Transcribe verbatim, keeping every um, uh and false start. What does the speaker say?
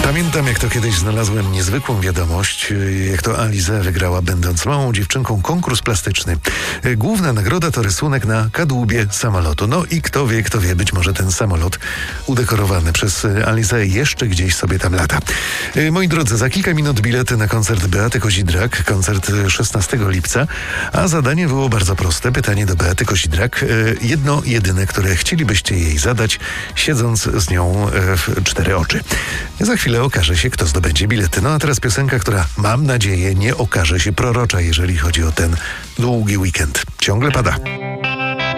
Pamiętam, jak to kiedyś znalazłem niezwykłą wiadomość, jak to Aliza wygrała, będąc małą dziewczynką, konkurs plastyczny. Główna nagroda to rysunek na kadłubie samolotu. No i kto wie, kto wie, być może ten samolot udekorowany przez Alizę jeszcze gdzieś sobie tam lata. Moi drodzy, za kilka minut bilety na koncert Beaty Kozidrak, koncert szesnastego lipca, a zadanie było bardzo proste. Pytanie do Beaty Kozidrak, jedno jedyne, które chcielibyście jej zadać, siedząc z nią w cztery oczy. Za chwilę okaże się, kto zdobędzie bilety. No a teraz piosenka, która, mam nadzieję, nie okaże się prorocza, jeżeli chodzi o ten długi weekend. Ciągle pada.